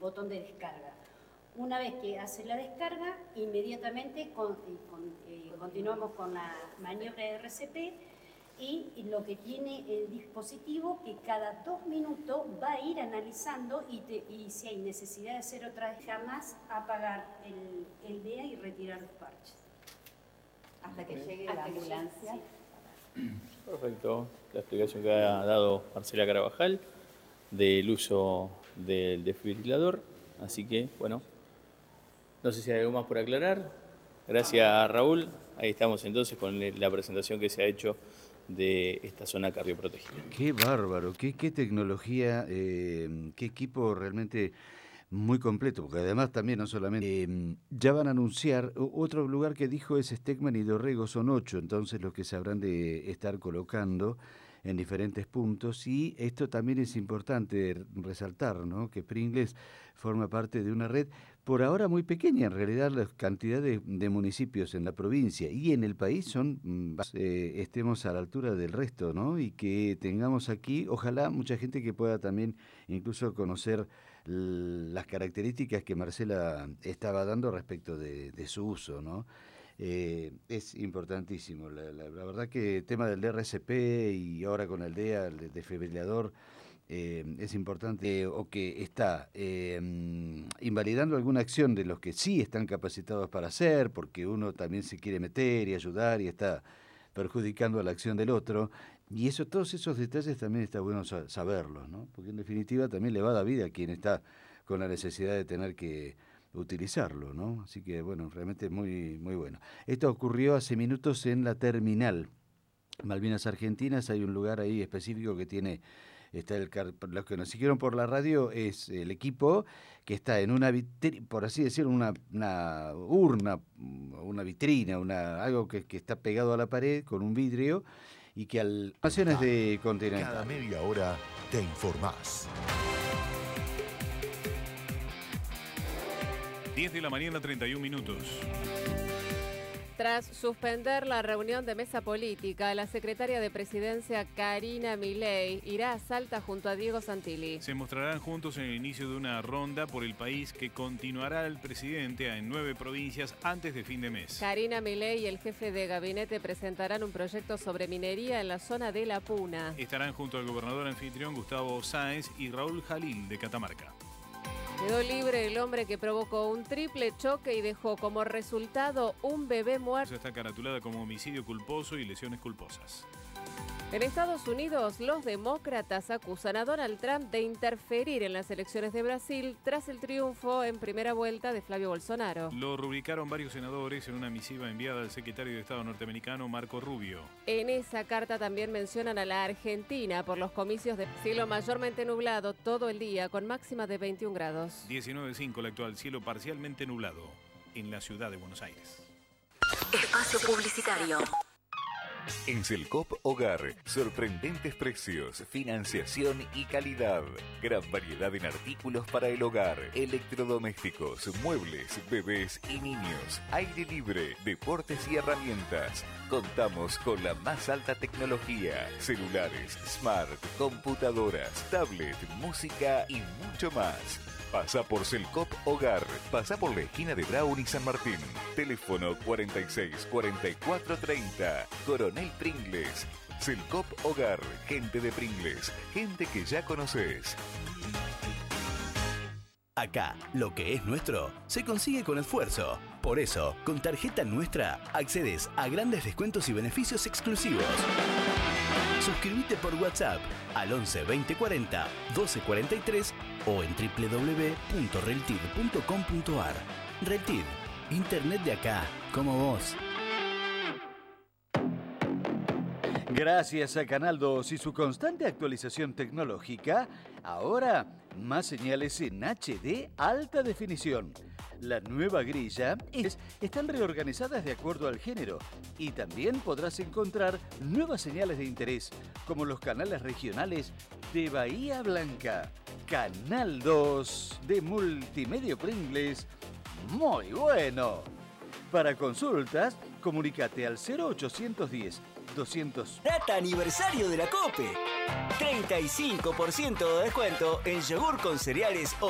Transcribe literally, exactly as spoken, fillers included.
botón de descarga. Una vez que hace la descarga, inmediatamente con, con, eh, continuamos con la maniobra de R C P y, y lo que tiene el dispositivo que cada dos minutos va a ir analizando y, te, y si hay necesidad de hacer otra vez, jamás apagar el, el D E A y retirar los parches. Hasta que llegue la ambulancia. Sí. Perfecto. La explicación que ha dado Marcela Carabajal del uso del desfibrilador. Así que, bueno, no sé si hay algo más por aclarar. Gracias, Raúl. Ahí estamos entonces con la presentación que se ha hecho de esta zona cardioprotegida. Qué bárbaro, qué, qué tecnología, eh, qué equipo realmente muy completo, porque además también no solamente eh, ya van a anunciar, otro lugar que dijo es Stegman y Dorrego, son ocho, entonces los que se habrán de estar colocando en diferentes puntos, y esto también es importante resaltar, ¿no? Que Pringles forma parte de una red por ahora muy pequeña, en realidad la cantidad de, de municipios en la provincia y en el país son, eh, estemos a la altura del resto, ¿no? Y que tengamos aquí, ojalá mucha gente que pueda también incluso conocer las características que Marcela estaba dando respecto de, de su uso, ¿no? Eh, es importantísimo. La, la, la verdad que el tema del D R S P y ahora con el D E A, el desfibrilador, eh, es importante, eh, o que está eh, invalidando alguna acción de los que sí están capacitados para hacer, porque uno también se quiere meter y ayudar y está perjudicando a la acción del otro. Y eso, todos esos detalles también está bueno saberlos, ¿no? Porque en definitiva también le va a dar vida a quien está con la necesidad de tener que utilizarlo, ¿no? Así que, bueno, realmente muy, muy bueno. Esto ocurrió hace minutos en la terminal Malvinas Argentinas. Hay un lugar ahí específico que tiene, está el, los que nos siguieron por la radio, es el equipo que está en una vitrina, por así decirlo, una, una urna, una vitrina, una, algo que, que está pegado a la pared con un vidrio y que al naciones de Continental. Cada media hora te informás. diez de la mañana, treinta y un minutos. Tras suspender la reunión de mesa política, la secretaria de Presidencia, Karina Milei, irá a Salta junto a Diego Santilli. Se mostrarán juntos en el inicio de una ronda por el país que continuará el presidente en nueve provincias antes de fin de mes. Karina Milei y el jefe de gabinete presentarán un proyecto sobre minería en la zona de La Puna. Estarán junto al gobernador anfitrión Gustavo Sáenz y Raúl Jalil de Catamarca. Quedó libre el hombre que provocó un triple choque y dejó como resultado un bebé muerto. Está caratulada como homicidio culposo y lesiones culposas. En Estados Unidos, los demócratas acusan a Donald Trump de interferir en las elecciones de Brasil tras el triunfo en primera vuelta de Flavio Bolsonaro. Lo rubricaron varios senadores en una misiva enviada al secretario de Estado norteamericano Marco Rubio. En esa carta también mencionan a la Argentina por los comicios de cielo mayormente nublado todo el día con máxima de veintiún grados. diecinueve punto cinco el actual, cielo parcialmente nublado en la ciudad de Buenos Aires. Espacio publicitario. En Selcop Hogar, sorprendentes precios, financiación y calidad. Gran variedad en artículos para el hogar, electrodomésticos, muebles, bebés y niños, aire libre, deportes y herramientas. Contamos con la más alta tecnología, celulares, smart, computadoras, tablet, música y mucho más. Pasa por Selcop Hogar. Pasa por la esquina de Brown y San Martín. Teléfono cuarenta y seis, cuarenta y cuatro, treinta. Coronel Pringles. Selcop Hogar. Gente de Pringles. Gente que ya conoces. Acá, lo que es nuestro se consigue con esfuerzo. Por eso, con Tarjeta Nuestra, accedes a grandes descuentos y beneficios exclusivos. Suscríbete por WhatsApp al once veinte cuarenta doce cuarenta y tres o en doble u doble u doble u punto reltid punto com punto ar. Reltid, internet de acá, como vos. Gracias a Canal dos y su constante actualización tecnológica, ahora más señales en H D alta definición. La nueva grilla es, están reorganizadas de acuerdo al género y también podrás encontrar nuevas señales de interés, como los canales regionales de Bahía Blanca. Canal dos de Multimedia Pringles, muy bueno. Para consultas, comunícate al cero ochocientos diez doscientos. Data aniversario de la COPE. treinta y cinco por ciento de descuento en yogur con cereales